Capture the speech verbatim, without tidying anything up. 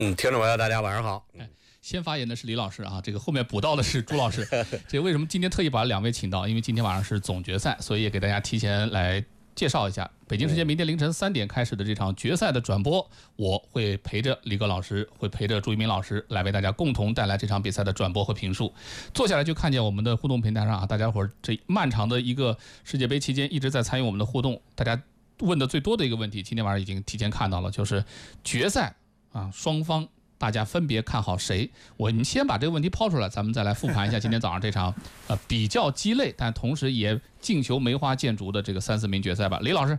嗯，听众朋友，大家晚上好。 哎，先发言的是李老师啊，这个后面补到的是朱老师。这个为什么今天特意把两位请到？因为今天晚上是总决赛，所以也给大家提前来介绍一下。北京时间明天凌晨三点开始的这场决赛的转播，我会陪着李哥老师，会陪着朱一鸣老师来为大家共同带来这场比赛的转播和评述。坐下来就看见我们的互动平台上啊，大家伙儿这漫长的一个世界杯期间一直在参与我们的互动，大家问的最多的一个问题，今天晚上已经提前看到了，就是决赛啊，双方大家分别看好谁？我们先把这个问题抛出来，咱们再来复盘一下今天早上这场呃比较鸡肋，但同时也进球梅花剑竹的这个三四名决赛吧。李老师，